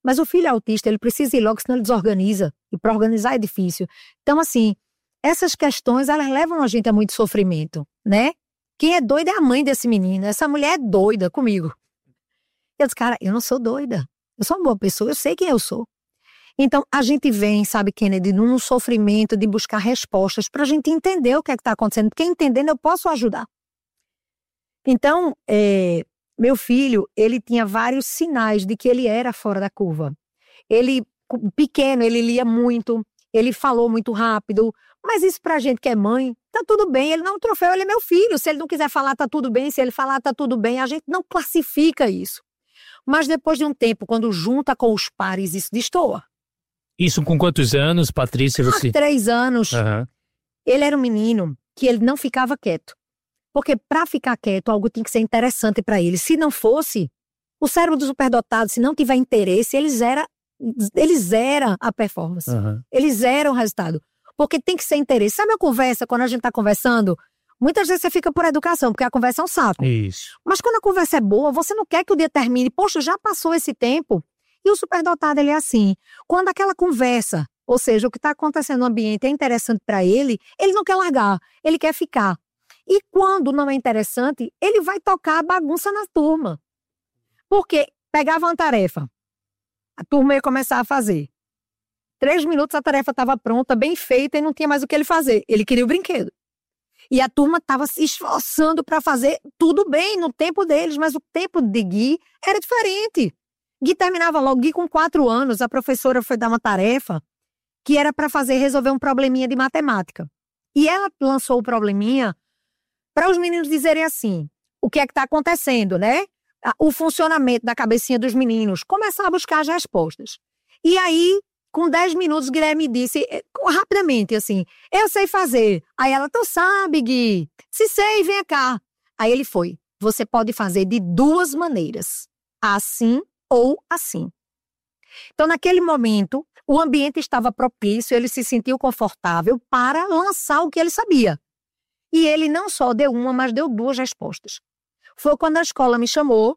Mas o filho autista, ele precisa ir logo, senão ele desorganiza. E para organizar é difícil. Então, assim, essas questões, elas levam a gente a muito sofrimento, né? Quem é doida é a mãe desse menino. Essa mulher é doida comigo. Eu disse, cara, eu não sou doida. Eu sou uma boa pessoa, eu sei quem eu sou. Então, a gente vem, sabe, Kennedy, num sofrimento de buscar respostas para a gente entender o que é que está acontecendo. Porque entendendo, eu posso ajudar. Então, meu filho, ele tinha vários sinais de que ele era fora da curva. Ele, pequeno, ele lia muito, ele falou muito rápido. Mas isso pra gente que é mãe, tá tudo bem. Ele não é um troféu, ele é meu filho. Se ele não quiser falar, tá tudo bem. Se ele falar, tá tudo bem. A gente não classifica isso. Mas depois de um tempo, quando junta com os pares, isso destoa. Isso com quantos anos, Patrícia? Você... Há 3 anos. Uhum. Ele era um menino que ele não ficava quieto. Porque para ficar quieto, algo tinha que ser interessante para ele. Se não fosse, o cérebro do superdotado, se não tiver interesse, eles eram a performance. Uhum. Eles eram o resultado. Porque tem que ser interesse. Sabe a conversa, quando a gente tá conversando? Muitas vezes você fica por educação, porque a conversa é um saco. Isso. Mas quando a conversa é boa, você não quer que o dia termine. Poxa, já passou esse tempo. E o superdotado, ele é assim. Quando aquela conversa, ou seja, o que está acontecendo no ambiente é interessante para ele, ele não quer largar, ele quer ficar. E quando não é interessante, ele vai tocar a bagunça na turma. Porque pegava uma tarefa, a turma ia começar a fazer. 3 minutos a tarefa estava pronta, bem feita e não tinha mais o que ele fazer. Ele queria o brinquedo. E a turma estava se esforçando para fazer tudo bem no tempo deles, mas o tempo de Gui era diferente. Gui terminava logo. Gui com 4 anos, a professora foi dar uma tarefa que era para resolver um probleminha de matemática. E ela lançou o probleminha para os meninos dizerem assim, o que é que está acontecendo, né? O funcionamento da cabecinha dos meninos. Começar a buscar as respostas. E aí, com 10 minutos, Guilherme disse, rapidamente, assim, eu sei fazer. Aí ela, tu sabe, Gui? Se sei, vem cá. Aí ele foi. Você pode fazer de 2 maneiras. Assim ou assim. Então, naquele momento, o ambiente estava propício, ele se sentiu confortável para lançar o que ele sabia. E ele não só deu uma, mas deu 2 respostas. Foi quando a escola me chamou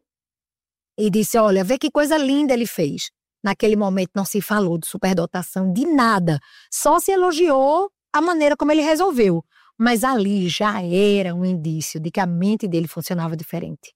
e disse, olha, vê que coisa linda ele fez. Naquele momento não se falou de superdotação, de nada. Só se elogiou a maneira como ele resolveu. Mas ali já era um indício de que a mente dele funcionava diferente.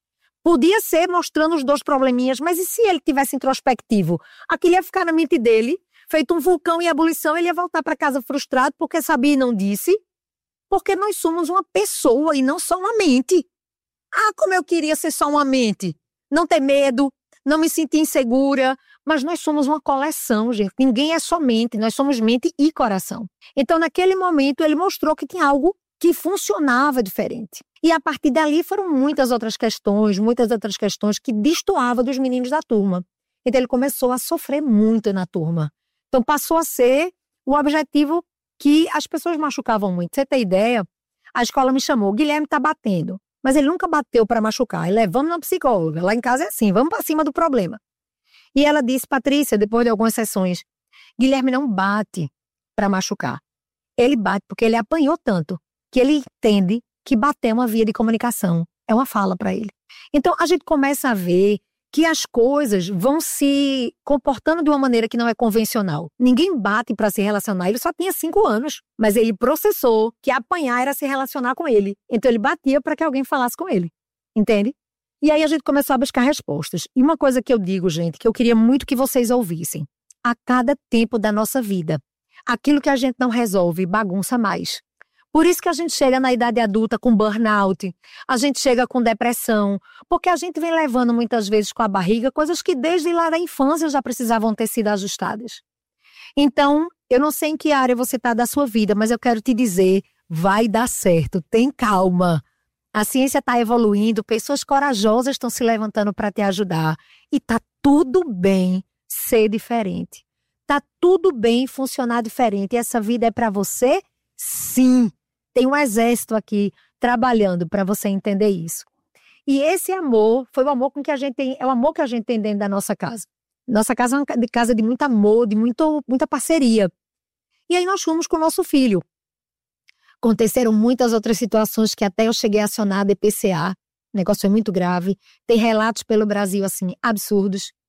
Podia ser mostrando os 2 probleminhas, mas e se ele tivesse introspectivo? Aquilo ia ficar na mente dele, feito um vulcão em ebulição, ele ia voltar para casa frustrado porque sabia e não disse. Porque nós somos uma pessoa e não só uma mente. Ah, como eu queria ser só uma mente. Não ter medo, não me sentir insegura. Mas nós somos uma coleção, gente. Ninguém é só mente, nós somos mente e coração. Então, naquele momento, ele mostrou que tinha algo que funcionava diferente. E a partir dali foram muitas outras questões que destoavam dos meninos da turma. Então, ele começou a sofrer muito na turma. Então, passou a ser o objetivo que as pessoas machucavam muito. Você tem ideia? A escola me chamou, Guilherme tá batendo. Mas ele nunca bateu para machucar. Ele levamos na psicóloga. Lá em casa é assim, vamos para cima do problema. E ela disse, Patrícia, depois de algumas sessões, Guilherme não bate para machucar. Ele bate porque ele apanhou tanto que ele entende que bater é uma via de comunicação. É uma fala para ele. Então, a gente começa a ver que as coisas vão se comportando de uma maneira que não é convencional. Ninguém bate para se relacionar. Ele só tinha 5 anos, mas ele processou que apanhar era se relacionar com ele. Então, ele batia para que alguém falasse com ele. Entende? E aí a gente começou a buscar respostas. E uma coisa que eu digo, gente, que eu queria muito que vocês ouvissem. A cada tempo da nossa vida, aquilo que a gente não resolve bagunça mais. Por isso que a gente chega na idade adulta com burnout, a gente chega com depressão, porque a gente vem levando muitas vezes com a barriga coisas que desde lá da infância já precisavam ter sido ajustadas. Então, eu não sei em que área você está da sua vida, mas eu quero te dizer, vai dar certo, tem calma. A ciência está evoluindo, pessoas corajosas estão se levantando para te ajudar. E tá tudo bem ser diferente. Tá tudo bem funcionar diferente. E essa vida é para você? Sim. Tem um exército aqui trabalhando para você entender isso. E esse amor foi o amor com que a gente tem, é o amor que a gente tem dentro da nossa casa. Nossa casa é uma casa de muito amor, de muita parceria. E aí nós fomos com o nosso filho. Aconteceram muitas outras situações que até eu cheguei a acionar a DPCA. O negócio é muito grave. Tem relatos pelo Brasil, assim, absurdos.